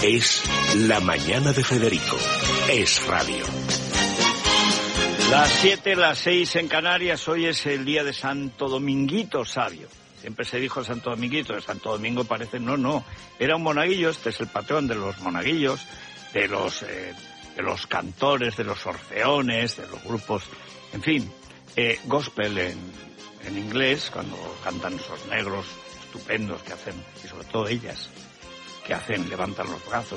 Es La Mañana de Federico. Es radio. Las 7, las 6 en Canarias. Hoy es el día de Santo Dominguito Sabio. Siempre se dijo Santo Dominguito, de Santo Domingo parece, no. Era un monaguillo, este es el patrón de los monaguillos, de los cantores, de los orfeones, de los grupos, en fin, gospel en inglés, cuando cantan esos negros estupendos que hacen, y sobre todo ellas, que hacen, levantan los brazos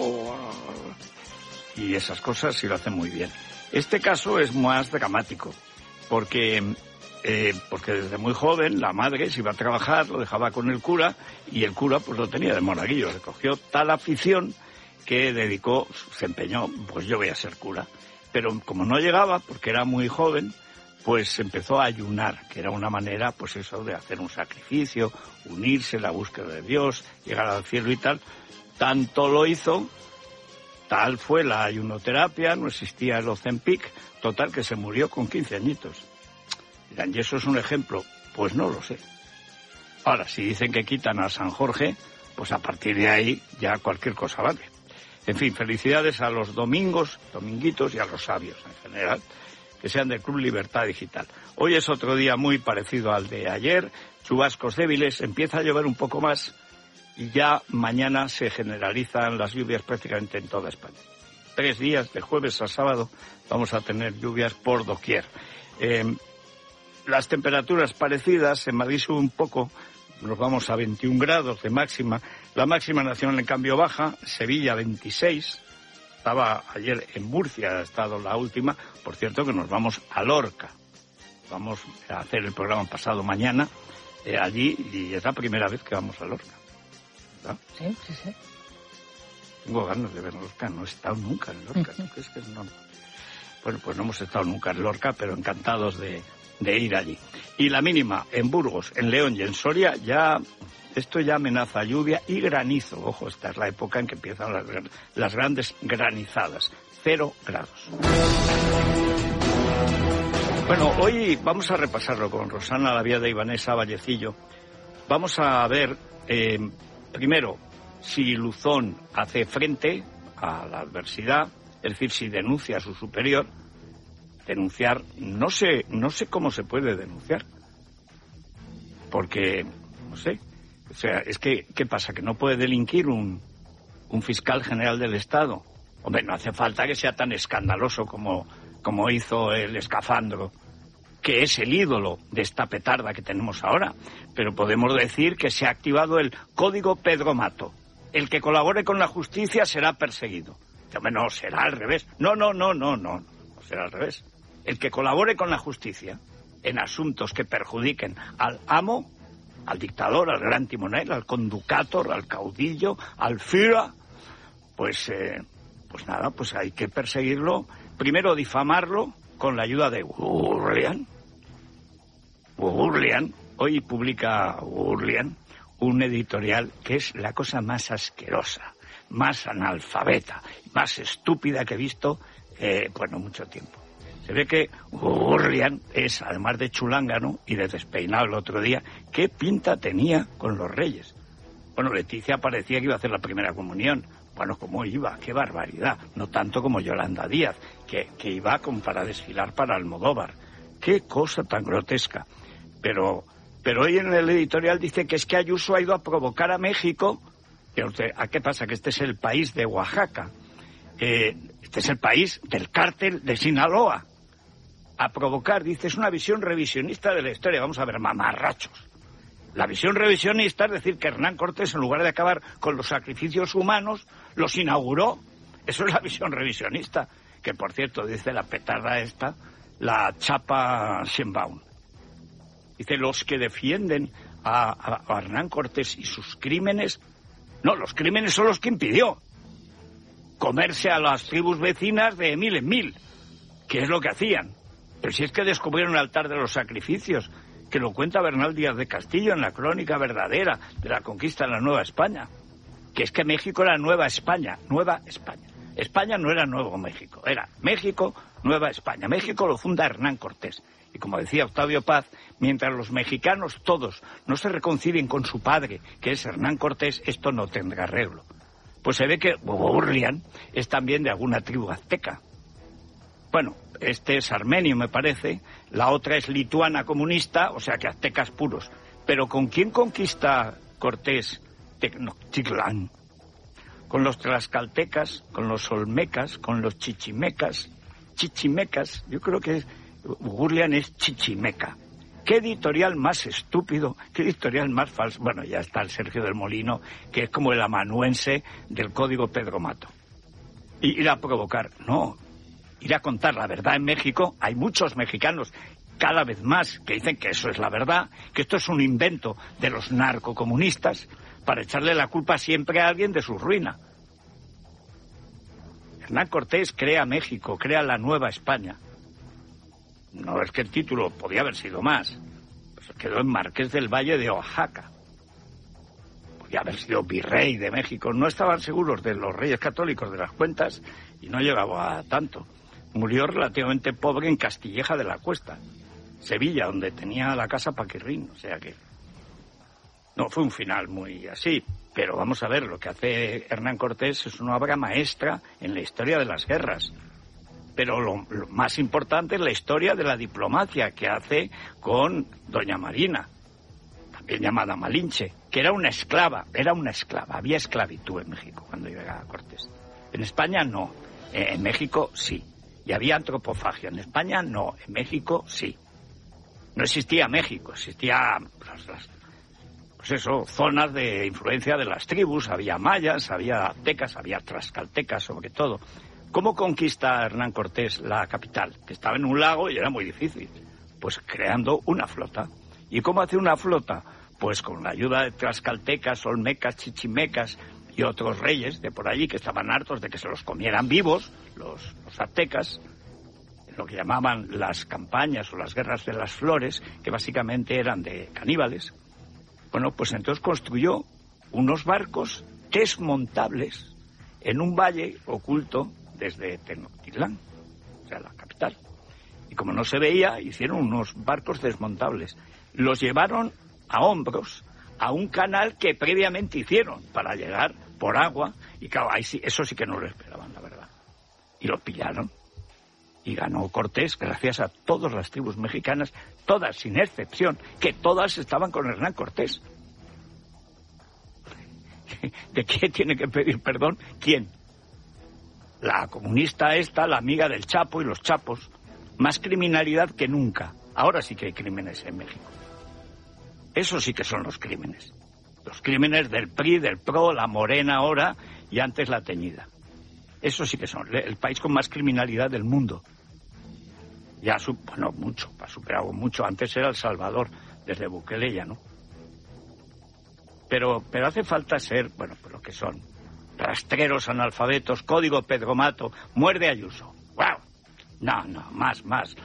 y esas cosas, y lo hacen muy bien. Este caso es más dramático, porque desde muy joven la madre se iba a trabajar, lo dejaba con el cura, y el cura pues lo tenía de monaguillo. Le cogió tal afición que se empeñó, pues yo voy a ser cura. Pero como no llegaba, porque era muy joven, pues empezó a ayunar, que era una manera, pues eso, de hacer un sacrificio, unirse en la búsqueda de Dios, llegar al cielo y tal. Tanto lo hizo, tal fue la ayunoterapia, no existía el Ozempic, total que se murió con 15 añitos. Dirán, ¿y eso es un ejemplo? Pues no lo sé. Ahora, si dicen que quitan a San Jorge, pues a partir de ahí ya cualquier cosa vale. En fin, felicidades a los dominguitos y a los sabios en general, que sean del Club Libertad Digital. Hoy es otro día muy parecido al de ayer, chubascos débiles, empieza a llover un poco más y ya mañana se generalizan las lluvias prácticamente en toda España. 3 días, de jueves a sábado, vamos a tener lluvias por doquier. Las temperaturas parecidas, en Madrid sube un poco, nos vamos a 21 grados de máxima. La máxima nacional en cambio baja, Sevilla 26, estaba ayer en Murcia, ha estado la última. Por cierto que nos vamos a Lorca, vamos a hacer el programa pasado mañana allí, y es la primera vez que vamos a Lorca, ¿verdad? Sí. Tengo ganas de ver Lorca, no he estado nunca en Lorca. ¿Tú crees que no? Bueno, pues no hemos estado nunca en Lorca, pero encantados de ir allí. Y la mínima en Burgos, en León y en Soria, esto ya amenaza lluvia y granizo. Ojo, esta es la época en que empiezan las grandes granizadas. 0 grados. Bueno, hoy vamos a repasarlo con Rosana Laviada y Vanessa Vallecillo. Vamos a ver, primero, si Luzón hace frente a la adversidad, es decir, si denuncia a su superior. Denunciar, no sé cómo se puede denunciar, porque, no sé, o sea, es que, ¿qué pasa? ¿Que no puede delinquir un fiscal general del Estado? Hombre, no hace falta que sea tan escandaloso como hizo el escafandro, que es el ídolo de esta petarda que tenemos ahora, pero podemos decir que se ha activado el Código Pedro Mato. El que colabore con la justicia será perseguido. Hombre, no, será al revés. No será al revés. El que colabore con la justicia en asuntos que perjudiquen al amo, al dictador, al gran timonel, al conducator, al caudillo, al Führer, pues nada, pues hay que perseguirlo. Primero difamarlo con la ayuda de Gurlian. Hoy publica Gurlian un editorial que es la cosa más asquerosa, más analfabeta, más estúpida que he visto, mucho tiempo. Se ve que Gurlian es, además de chulángano y de despeinado el otro día, ¿qué pinta tenía con los reyes? Bueno, Leticia parecía que iba a hacer la primera comunión. Bueno, ¿cómo iba? ¡Qué barbaridad! No tanto como Yolanda Díaz, que iba para desfilar para Almodóvar. ¡Qué cosa tan grotesca! Pero hoy en el editorial dice que es que Ayuso ha ido a provocar a México. ¿A qué pasa? Que este es el país de Oaxaca. Este es el país del cártel de Sinaloa. A provocar, dice, es una visión revisionista de la historia. Vamos a ver, mamarrachos. La visión revisionista es decir que Hernán Cortés, en lugar de acabar con los sacrificios humanos, los inauguró. Eso es la visión revisionista. Que, por cierto, dice la petarda esta, la chapa Sheinbaum. Dice, los que defienden a Hernán Cortés y sus crímenes... No, los crímenes son los que impidió comerse a las tribus vecinas de mil en mil, que es lo que hacían. Pero si es que descubrieron el altar de los sacrificios, que lo cuenta Bernal Díaz de Castillo en la crónica verdadera de la conquista de la Nueva España, que es que México era Nueva España. España no era Nuevo México, era México, Nueva España. México lo funda Hernán Cortés. Y como decía Octavio Paz, mientras los mexicanos todos no se reconcilien con su padre, que es Hernán Cortés, esto no tendrá arreglo. pues se ve que Urlian es también de alguna tribu azteca. Bueno, este es armenio, me parece, la otra es lituana comunista, o sea que aztecas puros. Pero ¿con quién conquista Cortés Tenochtitlán? Con los tlaxcaltecas, con los olmecas, con los chichimecas. Yo creo que Urlian es chichimeca. ¿Qué editorial más estúpido? ¿Qué editorial más falso? Bueno, ya está el Sergio del Molino, que es como el amanuense del Código Pedro Mato. Y ir a provocar. No, ir a contar la verdad en México. Hay muchos mexicanos, cada vez más, que dicen que eso es la verdad, que esto es un invento de los narcocomunistas para echarle la culpa siempre a alguien de su ruina. Hernán Cortés crea México, crea la Nueva España. No es que el título podía haber sido más. Pues quedó en Marqués del Valle de Oaxaca. Podía haber sido virrey de México. No estaban seguros de los reyes católicos de las cuentas y no llegaba a tanto. Murió relativamente pobre en Castilleja de la Cuesta, Sevilla, donde tenía la casa Paquirrín. O sea que no fue un final muy así. Pero vamos a ver, lo que hace Hernán Cortés es una obra maestra en la historia de las guerras. Pero lo más importante es la historia de la diplomacia que hace con doña Marina, también llamada Malinche, que era una esclava, había esclavitud en México cuando llegaba Cortés. En España no, en México sí, y había antropofagia. En España no, en México sí. No existía México, existía zonas de influencia de las tribus, había mayas, había aztecas, había tlaxcaltecas sobre todo. ¿Cómo conquista Hernán Cortés la capital? Que estaba en un lago y era muy difícil. Pues creando una flota. ¿Y cómo hace una flota? Pues con la ayuda de tlaxcaltecas, olmecas, chichimecas y otros reyes de por allí que estaban hartos de que se los comieran vivos, los aztecas, lo que llamaban las campañas o las guerras de las flores, que básicamente eran de caníbales. Bueno, pues entonces construyó unos barcos desmontables en un valle oculto desde Tenochtitlán, o sea, la capital. Y como no se veía, hicieron unos barcos desmontables. Los llevaron a hombros a un canal que previamente hicieron para llegar por agua. Y claro, ahí sí, eso sí que no lo esperaban, la verdad. Y lo pillaron. Y ganó Cortés gracias a todas las tribus mexicanas, todas, sin excepción, que todas estaban con Hernán Cortés. ¿De quién tiene que pedir perdón? ¿Quién? La comunista esta, la amiga del Chapo y los chapos. Más criminalidad que nunca. Ahora sí que hay crímenes en México. Eso sí que son los crímenes. Los crímenes del PRI, del PRO, la Morena ahora y antes la Teñida. Eso sí que son el país con más criminalidad del mundo. Ya, mucho, ha superado mucho. Antes era El Salvador, desde Bukele ya, ¿no? Pero hace falta ser, pues lo que son. Rastreros, analfabetos, Código Pedro Mato, muerde Ayuso. ¡Wow! No, más.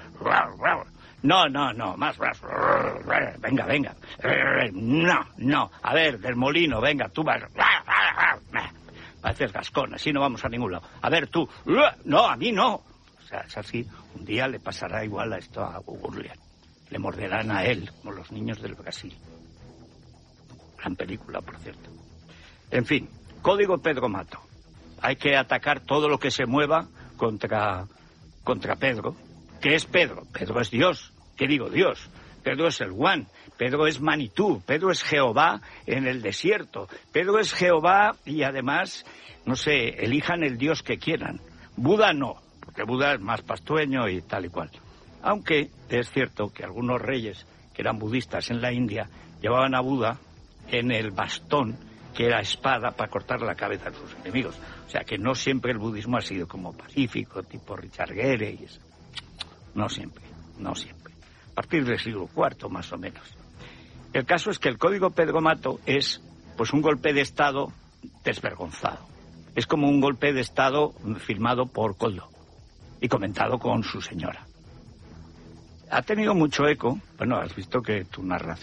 No, más. Venga. No. A ver, del Molino, venga, tú vas. Pareces Gascón, así no vamos a ningún lado. A ver, tú. No, a mí no. O sea, es así. Un día le pasará igual a esto a Urlian. Le morderán a él, como los niños del Brasil. Gran película, por cierto. En fin, Código Pedro Mato. Hay que atacar todo lo que se mueva contra Pedro. ¿Qué es Pedro? Pedro es Dios. ¿Qué digo Dios? Pedro es el One. Pedro es Manitú. Pedro es Jehová en el desierto. Pedro es Jehová y además, no sé, elijan el Dios que quieran. Buda no, porque Buda es más pastueño y tal y cual. Aunque es cierto que algunos reyes que eran budistas en la India llevaban a Buda en el bastón, que era espada, para cortar la cabeza de sus enemigos. O sea que no siempre el budismo ha sido como pacífico, tipo Richard Gere y eso. No siempre. A partir del siglo IV, más o menos. El caso es que el Código Pedro Mato es, pues, un golpe de Estado desvergonzado. Es como un golpe de Estado firmado por Koldo y comentado con su señora. Ha tenido mucho eco. Bueno, has visto que tu narración